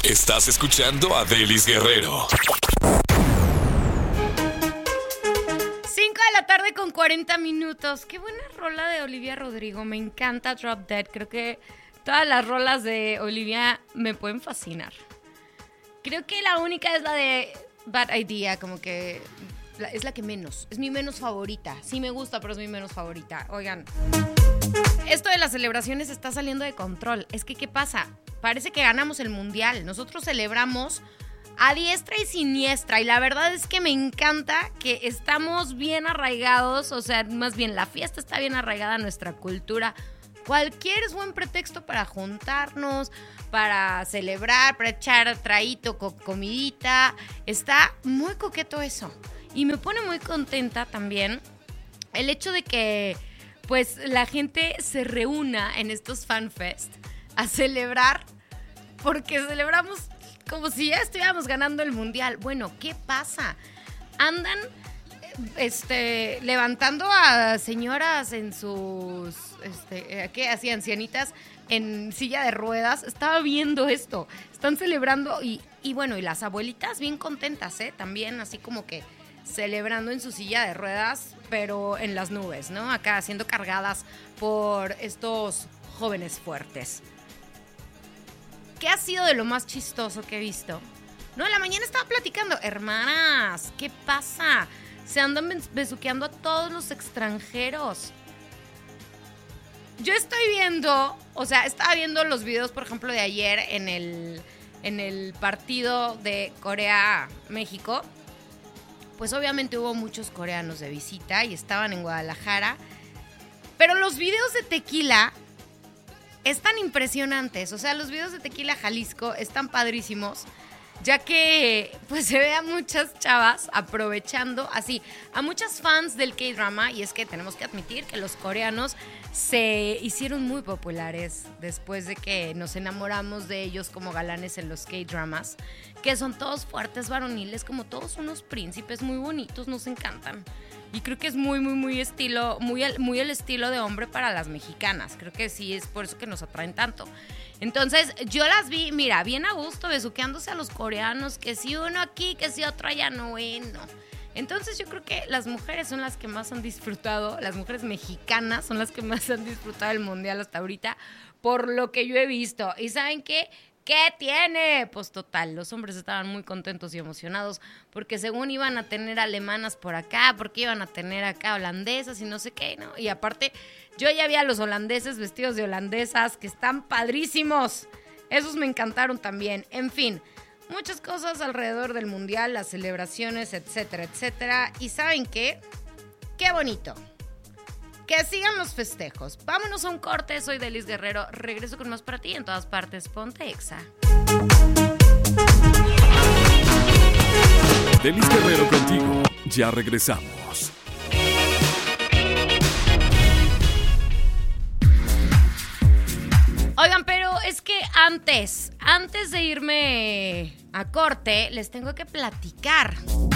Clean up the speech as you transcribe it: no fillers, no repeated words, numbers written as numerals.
Estás escuchando a Delis Guerrero. 5:40 con 40 minutos. Qué buena rola de Olivia Rodrigo. Me encanta Drop Dead. Creo que todas las rolas de Olivia me pueden fascinar. Creo que la única es la de Bad Idea, como que es la que menos. Es mi menos favorita. Sí me gusta, pero es mi menos favorita. Oigan, esto de las celebraciones está saliendo de control. Es que, ¿qué pasa? Parece que ganamos el mundial. Nosotros celebramos a diestra y siniestra. Y la verdad es que me encanta que estamos bien arraigados. O sea, más bien la fiesta está bien arraigada a nuestra cultura. Cualquier es buen pretexto para juntarnos, para celebrar, para echar traíto, comidita. Está muy coqueto eso. Y me pone muy contenta también el hecho de que pues la gente se reúna en estos FanFest a celebrar, porque celebramos como si ya estuviéramos ganando el mundial. Bueno, ¿qué pasa? Andan levantando a señoras en sus ¿qué? Así ancianitas en silla de ruedas. Estaba viendo esto. Están celebrando y bueno, y las abuelitas bien contentas, también así como que celebrando en su silla de ruedas, pero en las nubes, ¿no? Acá siendo cargadas por estos jóvenes fuertes. ¿Qué ha sido de lo más chistoso que he visto? No, en la mañana estaba platicando. Hermanas, ¿qué pasa? Se andan besuqueando a todos los extranjeros. Yo estoy viendo, estaba viendo los videos, por ejemplo, de ayer en el partido de Corea-México. Pues obviamente hubo muchos coreanos de visita y estaban en Guadalajara. Pero los videos de Tequila están impresionantes. O sea, los videos de Tequila Jalisco están padrísimos, ya que pues se ve a muchas chavas aprovechando, así, a muchas fans del K-drama. Y es que tenemos que admitir que los coreanos se hicieron muy populares después de que nos enamoramos de ellos como galanes en los K-dramas, que son todos fuertes, varoniles, como todos unos príncipes muy bonitos, nos encantan. Y creo que es muy estilo, muy el estilo de hombre para las mexicanas. Creo que sí es por eso que nos atraen tanto. Entonces, yo las vi, mira, bien a gusto, besuqueándose a los coreanos, que si uno aquí, que si otro allá, no, bueno. Entonces, yo creo que las mujeres son las que más han disfrutado, las mujeres mexicanas son las que más han disfrutado el mundial hasta ahorita, por lo que yo he visto. ¿Y saben qué? ¿Qué tiene? Pues total, los hombres estaban muy contentos y emocionados porque según iban a tener alemanas por acá, porque iban a tener acá holandesas y no sé qué, ¿no? Y aparte, yo ya vi a los holandeses vestidos de holandesas que están padrísimos. Esos me encantaron también. En fin, muchas cosas alrededor del mundial, las celebraciones, etcétera, etcétera. ¿Y saben qué? ¡Qué bonito! Que sigan los festejos. Vámonos a un corte. Soy Delis Guerrero. Regreso con más para ti en todas partes. Ponte Exa. Delis Guerrero contigo. Ya regresamos. Oigan, pero es que antes de irme a corte, les tengo que platicar